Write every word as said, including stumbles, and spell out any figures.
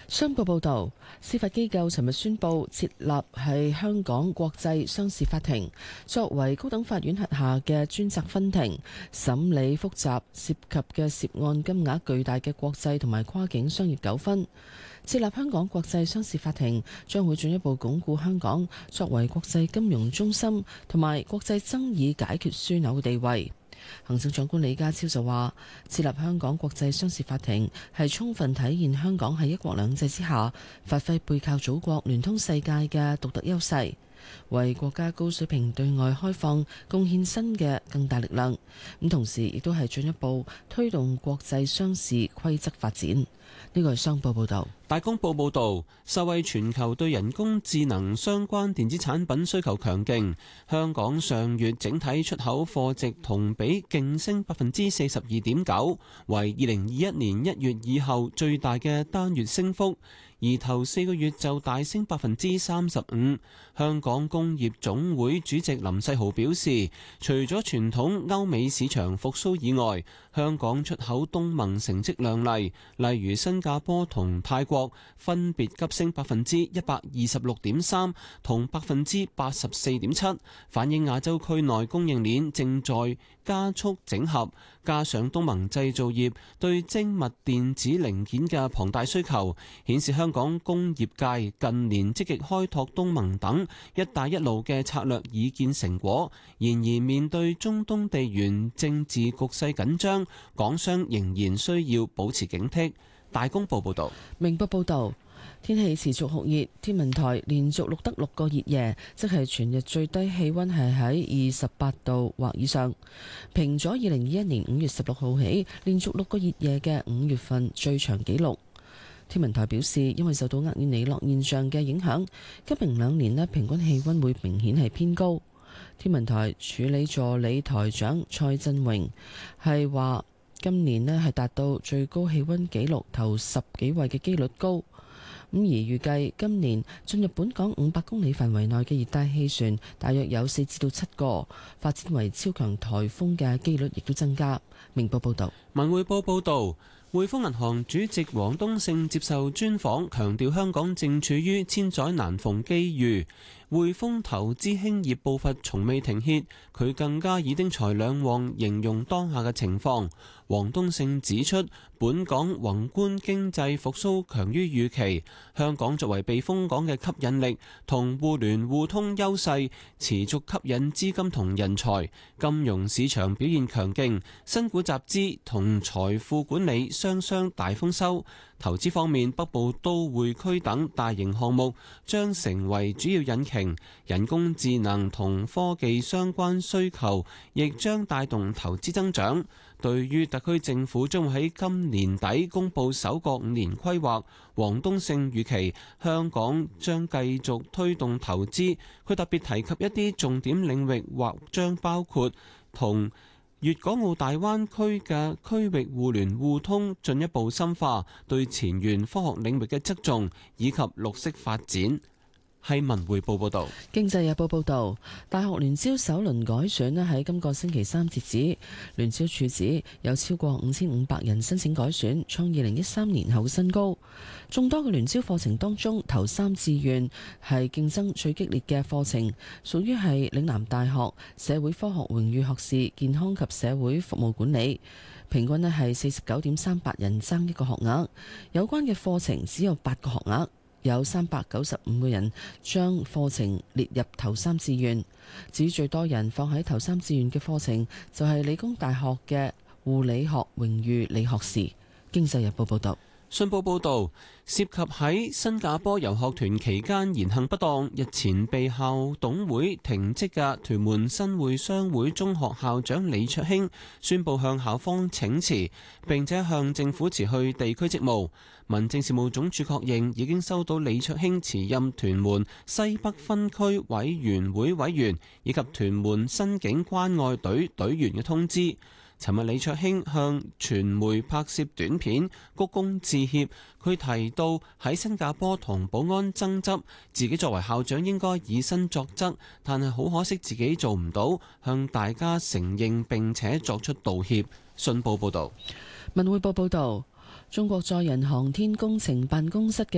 商報報導，司法機構尋日宣布設立係香港國際商事法庭，作為高等法院轄下嘅專責分庭，審理複雜涉及嘅涉案金額巨大嘅國際同埋跨境商業糾紛。設立香港國際商事法庭將會進一步鞏固香港作為國際金融中心同埋國際爭議解決樞紐嘅地位。行政長官李家超就話，設立香港國際商事法庭係充分體現香港喺一國兩制之下發揮背靠祖國、聯通世界嘅獨特優勢，為國家高水平對外開放貢獻新嘅更大力量。咁同時亦都係進一步推動國際商事規則發展。呢個係商報報導。 大公報報導，受惠全球對人工智能相關電子產品需求強勁，香港上月整體出口貨值同比勁升百分之四十二點九，為二零二一年一月以後最大嘅單月升幅。而頭四個月就大升百分之三十五。香港工業總會主席林世豪表示，除咗傳統歐美市場復甦以外，香港出口東盟成績亮麗，例如新加坡同泰國分別急升百分之一百二十六點三同百分之八十四點七，反映亞洲區內供應鏈正在加速整合，加上東盟製造業對精密電子零件嘅龐大需求，顯示香港工業界近年積極開拓東盟等一帶一路嘅策略已見成果。然而面對中東地緣政治局勢緊張，港商仍然需要保持警惕。大公報報道。 明報報道，天氣持續酷熱，天文台連續錄得六個熱夜，即係全日最低氣溫係喺二十八度或以上，平咗二零二一年五月十六號起連續六個熱夜嘅五月份最長紀錄。天文台表示，因為受到厄爾尼諾現象嘅影響，今明兩年呢平均氣溫會明顯係偏高。天文台助理助理台長蔡振榮係話，今年呢係達到最高氣溫紀錄頭十幾位嘅機率高。咁而預計今年進入本港五百公里範圍內嘅熱帶氣旋，大約有四至到七個，發展為超強颱風嘅機率亦都增加。明報報道。 文匯報報道，匯豐銀行主席王冬勝接受專訪，強調香港正處於千載難逢機遇，匯豐投資興業步伐從未停歇。佢更加以丁財兩旺形容當下嘅情況。王冬勝指出，本港宏觀經濟復甦強於預期，香港作為避風港嘅吸引力同互聯互通優勢持續吸引資金同人才，金融市場表現強勁，新股集資同財富管理雙雙大豐收。投資方面，北部都會區等大型項目將成為主要引擎，人工智能同科技相關需求亦將帶動投資增長。對於特區政府將會喺今年底公布首個五年規劃，王冬勝預期香港將繼續推動投資。佢特別提及一啲重點領域，或將包括同粵港澳大灣區嘅區域互聯互通進一步深化，對前沿科學領域嘅側重，以及綠色發展。係文匯報報道。 經濟日報報道，大學聯招首輪改選咧喺今個星期三截止。聯招處指有超過五千五百人申請改選，創二零一三年後新高。眾多嘅聯招課程當中，頭三志願係競爭最激烈嘅課程，屬於係嶺南大學社會科學榮譽學士健康及社會服務管理，平均咧係四十九點三八人爭一個學額。有關嘅課程只有八個學額。有三百九十五個人將課程列入頭三志願，至於最多人放喺頭三志願嘅課程，就係理工大學嘅護理學榮譽理學士。經濟日報報道。 信報報導，涉及喺新加坡遊學團期間言行不當，日前被校董會停職嘅屯門新會商會中學校長李卓興宣布向校方請辭，並且向政府辭去地區職務。民政事務總署確認已經收到李卓興辭任屯門西北分區委員會委員以及屯門新警關愛隊隊員嘅通知。尋日李卓興向傳媒拍攝短片鞠躬致歉，佢提到喺新加坡同保安爭執，自己作為校長應該以身作則，但係好可惜自己做唔到，向大家承認並且作出道歉。信報報道。 文匯報報道，中國載人航天工程辦公室嘅